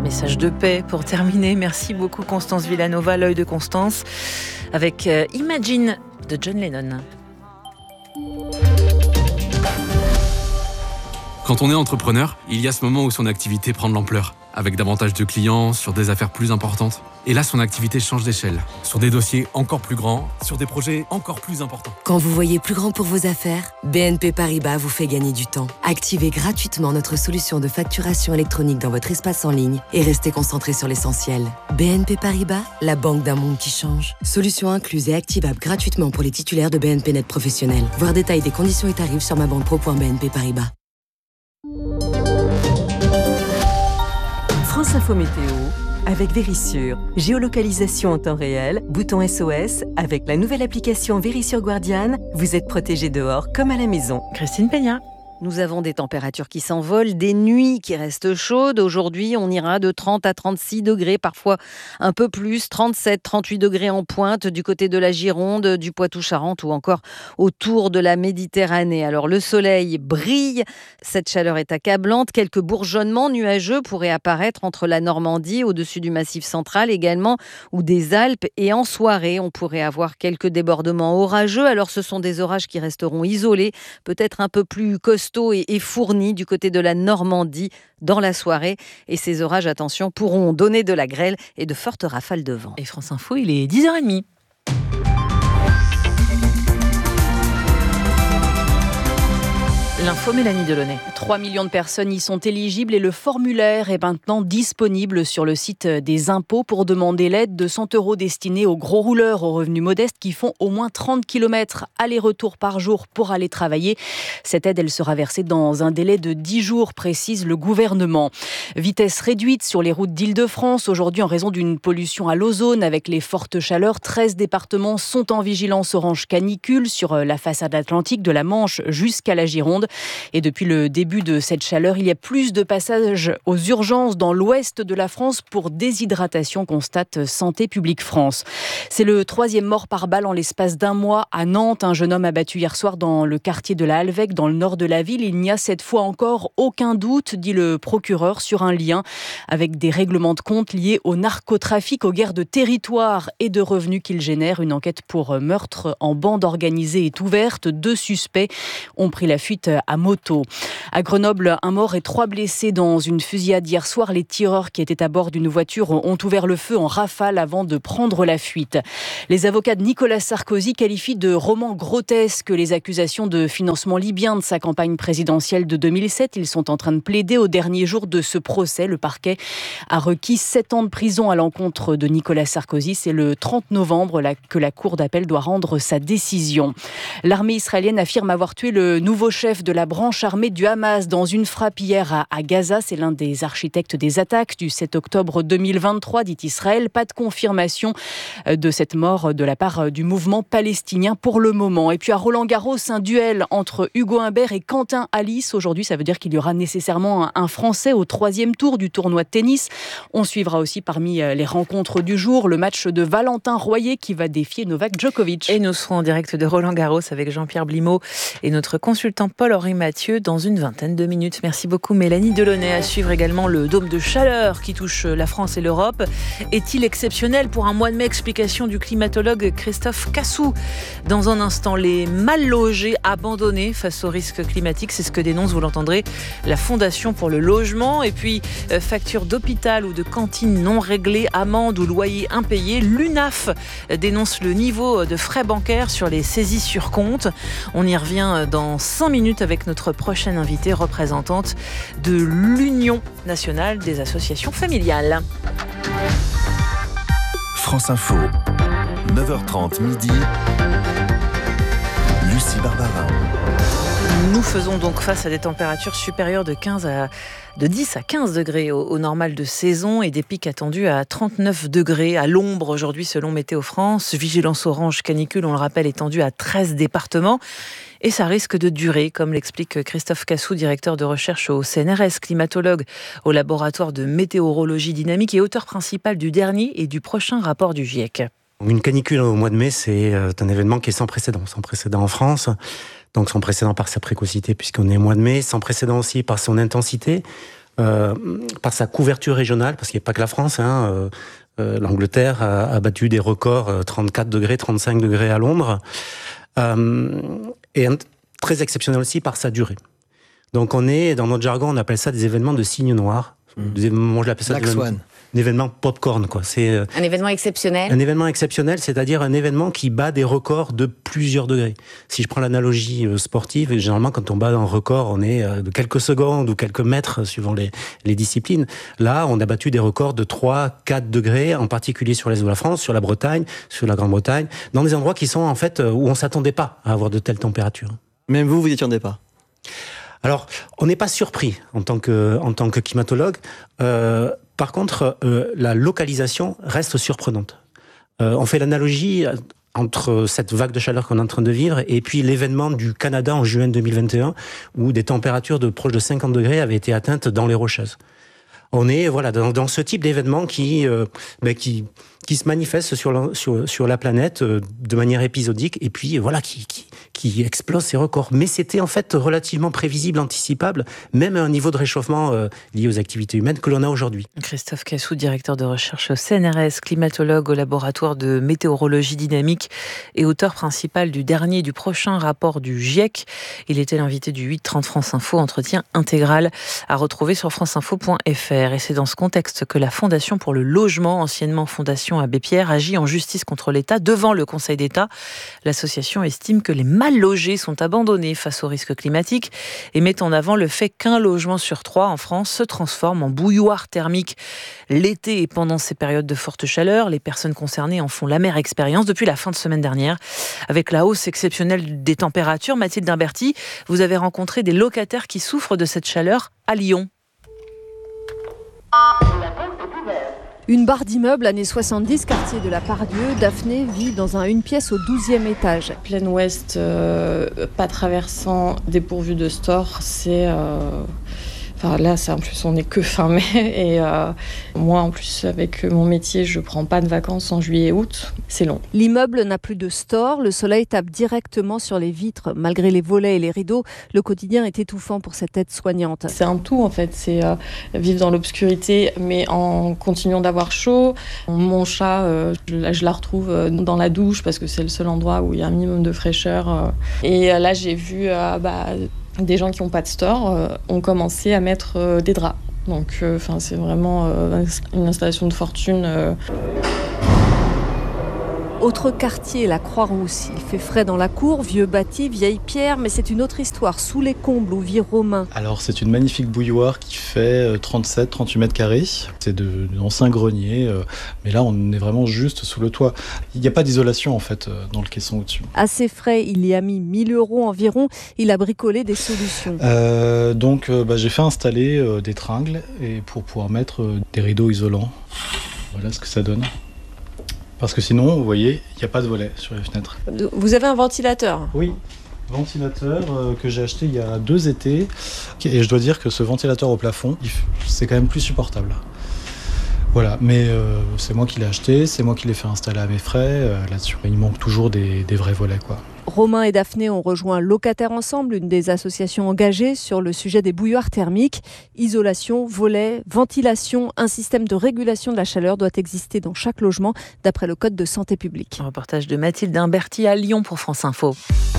message de paix pour terminer. Merci beaucoup Constance Villanova, l'œil de Constance, avec Imagine de John Lennon. Quand on est entrepreneur, il y a ce moment où son activité prend de l'ampleur, avec davantage de clients, sur des affaires plus importantes. Et là, son activité change d'échelle, sur des dossiers encore plus grands, sur des projets encore plus importants. Quand vous voyez plus grand pour vos affaires, BNP Paribas vous fait gagner du temps. Activez gratuitement notre solution de facturation électronique dans votre espace en ligne et restez concentré sur l'essentiel. BNP Paribas, la banque d'un monde qui change. Solution incluse et activable gratuitement pour les titulaires de BNP Net Professionnel. Voir détail des conditions et tarifs sur mabanquepro.bnp Paribas. France Info Météo avec Vérissure. Géolocalisation en temps réel, bouton SOS. Avec la nouvelle application Vérissure Guardian, vous êtes protégé dehors comme à la maison. Christine Peña. Nous avons des températures qui s'envolent, des nuits qui restent chaudes. Aujourd'hui, on ira de 30 à 36 degrés, parfois un peu plus, 37, 38 degrés en pointe du côté de la Gironde, du Poitou-Charentes ou encore autour de la Méditerranée. Alors le soleil brille, cette chaleur est accablante. Quelques bourgeonnements nuageux pourraient apparaître entre la Normandie, au-dessus du Massif central également, ou des Alpes. Et en soirée, on pourrait avoir quelques débordements orageux. Alors ce sont des orages qui resteront isolés, peut-être un peu plus costauds et fournis du côté de la Normandie dans la soirée. Et ces orages, attention, pourront donner de la grêle et de fortes rafales de vent. Et France Info, il est 10h30. L'info, Mélanie Delaunay. 3 millions de personnes y sont éligibles et le formulaire est maintenant disponible sur le site des impôts pour demander l'aide de 100 € destinée aux gros rouleurs aux revenus modestes qui font au moins 30 km aller-retour par jour pour aller travailler. Cette aide, elle sera versée dans un délai de 10 jours, précise le gouvernement. Vitesse réduite sur les routes d'Île-de-France. Aujourd'hui, en raison d'une pollution à l'ozone avec les fortes chaleurs, 13 départements sont en vigilance orange canicule sur la façade atlantique de la Manche jusqu'à la Gironde. Et depuis le début de cette chaleur, il y a plus de passages aux urgences dans l'ouest de la France pour déshydratation, constate Santé publique France. C'est le 3e mort par balle en l'espace d'un mois à Nantes. Un jeune homme abattu hier soir dans le quartier de la Halvec, dans le nord de la ville. Il n'y a cette fois encore aucun doute, dit le procureur, sur un lien avec des règlements de compte liés au narcotrafic, aux guerres de territoire et de revenus qu'il génère. Une enquête pour meurtre en bande organisée est ouverte. 2 suspects ont pris la fuite à moto. À Grenoble, un mort et 3 blessés dans une fusillade hier soir. Les tireurs qui étaient à bord d'une voiture ont ouvert le feu en rafale avant de prendre la fuite. Les avocats de Nicolas Sarkozy qualifient de roman grotesque les accusations de financement libyen de sa campagne présidentielle de 2007. Ils sont en train de plaider au dernier jour de ce procès. Le parquet a requis 7 ans de prison à l'encontre de Nicolas Sarkozy. C'est le 30 novembre que la cour d'appel doit rendre sa décision. L'armée israélienne affirme avoir tué le nouveau chef de la branche armée du Hamas dans une frappe hier à Gaza. C'est l'un des architectes des attaques du 7 octobre 2023, dit Israël. Pas de confirmation de cette mort de la part du mouvement palestinien pour le moment. Et puis à Roland-Garros, un duel entre Hugo Humbert et Quentin Halys. Aujourd'hui, ça veut dire qu'il y aura nécessairement un Français au 3e tour du tournoi de tennis. On suivra aussi parmi les rencontres du jour le match de Valentin Royer qui va défier Novak Djokovic. Et nous serons en direct de Roland-Garros avec Jean-Pierre Blimaud et notre consultant Paul-Henri Mathieu dans une vingtaine de minutes. Merci beaucoup Mélanie Delaunay. À suivre également le dôme de chaleur qui touche la France et l'Europe. Est-il exceptionnel pour un mois de mai? Explication du climatologue Christophe Cassou. Dans un instant, les mal logés abandonnés face aux risques climatiques, c'est ce que dénonce, vous l'entendrez, la Fondation pour le logement. Et puis, facture d'hôpital ou de cantine non réglée, amende ou loyer impayé. L'UNAF dénonce le niveau de frais bancaires sur les saisies sur compte. On y revient dans 5 minutes avec notre prochaine invitée, représentante de l'Union nationale des associations familiales. France Info, 9h30 midi, Lucie Barbara. Nous faisons donc face à des températures supérieures de 10 à 15 degrés au normal de saison et des pics attendus à 39 degrés à l'ombre aujourd'hui selon Météo France. Vigilance orange canicule, on le rappelle, étendue à 13 départements. Et ça risque de durer, comme l'explique Christophe Cassou, directeur de recherche au CNRS, climatologue au laboratoire de météorologie dynamique et auteur principal du dernier et du prochain rapport du GIEC. Une canicule au mois de mai, c'est un événement qui est sans précédent en France. Donc sans précédent par sa précocité puisqu'on est au mois de mai, sans précédent aussi par son intensité. par sa couverture régionale, parce qu'il n'y a pas que la France, l'Angleterre a battu des records, 34 degrés, 35 degrés à Londres, et très exceptionnel aussi par sa durée. Donc dans notre jargon, on appelle ça des événements de signe noir. Moi, je l'appelle ça un événement popcorn, quoi. C'est un événement exceptionnel. Un événement exceptionnel, c'est-à-dire un événement qui bat des records de plusieurs degrés. Si je prends l'analogie sportive, généralement, quand on bat un record, on est de quelques secondes ou quelques mètres, suivant les disciplines. Là, on a battu des records de 3-4 degrés, en particulier sur l'est de la France, sur la Bretagne, sur la Grande-Bretagne, dans des endroits qui sont, en fait, où on s'attendait pas à avoir de telles températures. Même vous n'y attendez pas? Alors, on n'est pas surpris en tant que climatologue. Par contre, la localisation reste surprenante. On fait l'analogie entre cette vague de chaleur qu'on est en train de vivre et puis l'événement du Canada en juin 2021, où des températures de proche de 50 degrés avaient été atteintes dans les Rocheuses. On est dans ce type d'événement qui se manifeste sur la planète de manière épisodique et puis qui explose ses records. Mais c'était en fait relativement prévisible, anticipable, même à un niveau de réchauffement lié aux activités humaines que l'on a aujourd'hui. Christophe Cassou, directeur de recherche au CNRS, climatologue au laboratoire de météorologie dynamique et auteur principal du prochain rapport du GIEC. Il était l'invité du 8h30 France Info, entretien intégral à retrouver sur franceinfo.fr. Et c'est dans ce contexte que la Fondation pour le logement, anciennement Fondation Abbé Pierre, agit en justice contre l'État devant le Conseil d'État. L'association estime que les mal logés sont abandonnés face aux risques climatiques et met en avant le fait qu'un logement sur 3 en France se transforme en bouilloire thermique l'été et pendant ces périodes de forte chaleur. Les personnes concernées en font l'amère expérience depuis la fin de semaine dernière. Avec la hausse exceptionnelle des températures, Mathilde Imberti, vous avez rencontré des locataires qui souffrent de cette chaleur à Lyon. Une barre d'immeubles années 70, quartier de la Pardieu. Daphné vit dans une pièce au 12e étage. Plein ouest, pas traversant, dépourvu de store, c'est... Enfin, là, en plus, on n'est que fin mai. Et moi, en plus, avec mon métier, je ne prends pas de vacances en juillet et août. C'est long. L'immeuble n'a plus de store. Le soleil tape directement sur les vitres. Malgré les volets et les rideaux, le quotidien est étouffant pour cette aide-soignante. C'est un tout, en fait. C'est vivre dans l'obscurité, mais en continuant d'avoir chaud. Mon chat, je la retrouve dans la douche parce que c'est le seul endroit où il y a un minimum de fraîcheur. Et là, j'ai vu... des gens qui n'ont pas de store ont commencé à mettre des draps. Donc c'est vraiment une installation de fortune. Autre quartier, la Croix-Rousse. Il fait frais dans la cour, vieux bâti, vieille pierre, mais c'est une autre histoire. Sous les combles où vit Romain. Alors c'est une magnifique bouilloire qui fait 37-38 mètres carrés. C'est d'anciens greniers, mais là on est vraiment juste sous le toit. Il n'y a pas d'isolation en fait dans le caisson au-dessus. Assez frais, il y a mis 1 000 € environ. Il a bricolé des solutions. Donc j'ai fait installer des tringles et pour pouvoir mettre des rideaux isolants. Voilà ce que ça donne. Parce que sinon, vous voyez, il n'y a pas de volet sur les fenêtres. Vous avez un ventilateur ? Oui, ventilateur que j'ai acheté il y a 2 étés. Et je dois dire que ce ventilateur au plafond, c'est quand même plus supportable. Voilà, mais c'est moi qui l'ai acheté, c'est moi qui l'ai fait installer à mes frais là-dessus. Il manque toujours des vrais volets, quoi. Romain et Daphné ont rejoint Locataires Ensemble, une des associations engagées sur le sujet des bouilloires thermiques. Isolation, volets, ventilation, un système de régulation de la chaleur doit exister dans chaque logement, d'après le Code de santé publique. Un reportage de Mathilde Imberti à Lyon pour France Info.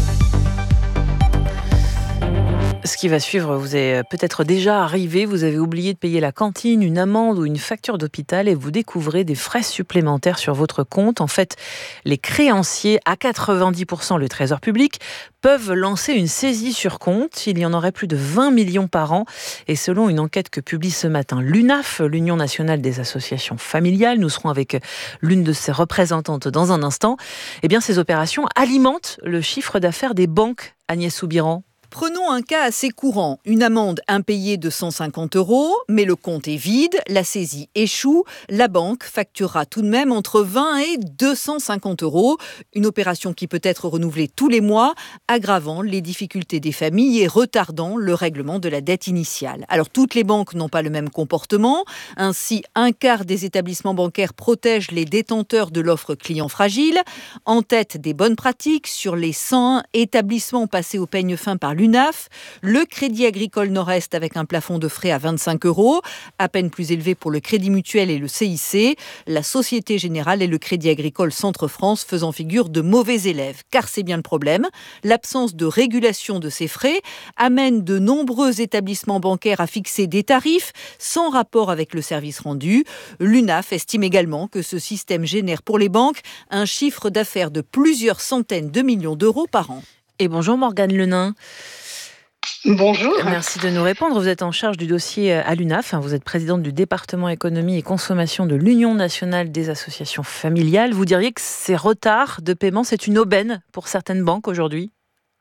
Ce qui va suivre vous est peut-être déjà arrivé. Vous avez oublié de payer la cantine, une amende ou une facture d'hôpital et vous découvrez des frais supplémentaires sur votre compte. En fait, les créanciers, à 90% le Trésor public, peuvent lancer une saisie sur compte. Il y en aurait plus de 20 millions par an. Et selon une enquête que publie ce matin l'UNAF, l'Union nationale des associations familiales, nous serons avec l'une de ses représentantes dans un instant, eh bien, ces opérations alimentent le chiffre d'affaires des banques. Agnès Soubiran. Prenons un cas assez courant, une amende impayée de 150 €, mais le compte est vide, la saisie échoue, la banque facturera tout de même entre 20 et 250 €, une opération qui peut être renouvelée tous les mois, aggravant les difficultés des familles et retardant le règlement de la dette initiale. Alors toutes les banques n'ont pas le même comportement, ainsi un quart des établissements bancaires protègent les détenteurs de l'offre client fragile, en tête des bonnes pratiques sur les 101 établissements passés au peigne fin par l'UNAF. Le Crédit Agricole Nord-Est avec un plafond de frais à 25 €, à peine plus élevé pour le Crédit Mutuel et le CIC. La Société Générale et le Crédit Agricole Centre-France faisant figure de mauvais élèves. Car c'est bien le problème. L'absence de régulation de ces frais amène de nombreux établissements bancaires à fixer des tarifs sans rapport avec le service rendu. L'UNAF estime également que ce système génère pour les banques un chiffre d'affaires de plusieurs centaines de millions d'euros par an. Et bonjour Morgane Lenain. Bonjour. Merci de nous répondre. Vous êtes en charge du dossier à l'UNAF. Vous êtes présidente du département économie et consommation de l'Union nationale des associations familiales. Vous diriez que ces retards de paiement, c'est une aubaine pour certaines banques aujourd'hui ?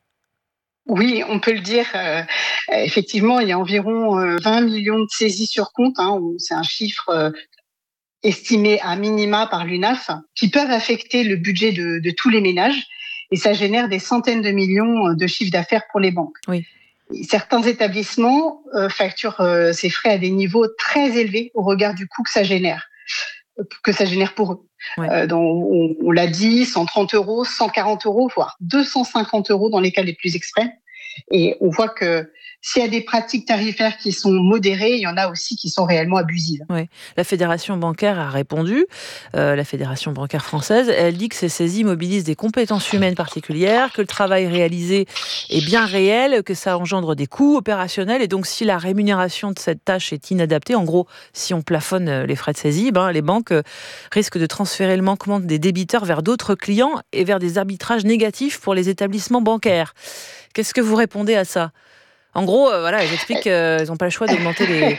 Oui, on peut le dire. Effectivement, il y a environ 20 millions de saisies sur compte. C'est un chiffre estimé à minima par l'UNAF, qui peuvent affecter le budget de tous les ménages. Et ça génère des centaines de millions de chiffres d'affaires pour les banques. Oui. Certains établissements facturent ces frais à des niveaux très élevés au regard du coût que ça génère pour eux. Ouais. On l'a dit, 130 €, 140 €, voire 250 € dans les cas les plus extrêmes. Et on voit que s'il y a des pratiques tarifaires qui sont modérées, il y en a aussi qui sont réellement abusives. Oui. La Fédération bancaire a répondu, la Fédération bancaire française, elle dit que ces saisies mobilisent des compétences humaines particulières, que le travail réalisé est bien réel, que ça engendre des coûts opérationnels, et donc si la rémunération de cette tâche est inadaptée, en gros, si on plafonne les frais de saisie, les banques risquent de transférer le manquement des débiteurs vers d'autres clients et vers des arbitrages négatifs pour les établissements bancaires. Qu'est-ce que vous répondez à ça ? En gros, ils expliquent qu'ils n'ont pas le choix d'augmenter les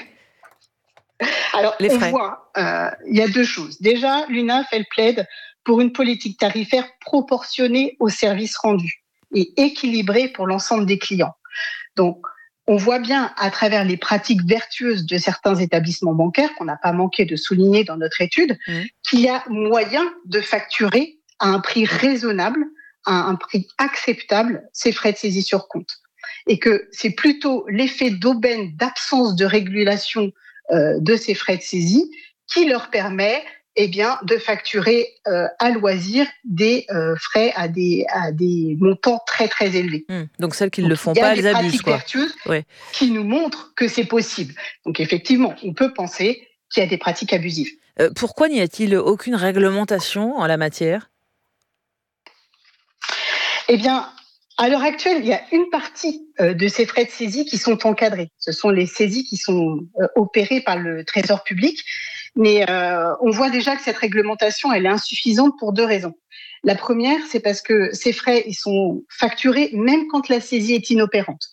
frais. On voit, il y a deux choses. Déjà, l'UNAF, elle plaide pour une politique tarifaire proportionnée aux services rendus et équilibrée pour l'ensemble des clients. Donc, on voit bien à travers les pratiques vertueuses de certains établissements bancaires, qu'on n'a pas manqué de souligner dans notre étude, qu'il y a moyen de facturer à un prix raisonnable, à un prix acceptable, ces frais de saisie sur compte. Et que c'est plutôt l'effet d'aubaine, d'absence de régulation de ces frais de saisie qui leur permet de facturer à loisir des frais à des montants très très élevés. Donc celles qui ne le font pas, elles abusent. Il y a des pratiques vertueuses qui nous montrent que c'est possible. Donc effectivement, on peut penser qu'il y a des pratiques abusives. Pourquoi n'y a-t-il aucune réglementation en la matière ? Eh bien, à l'heure actuelle, il y a une partie de ces frais de saisie qui sont encadrés. Ce sont les saisies qui sont opérées par le Trésor public. Mais on voit déjà que cette réglementation, elle est insuffisante pour deux raisons. La première, c'est parce que ces frais, ils sont facturés même quand la saisie est inopérante.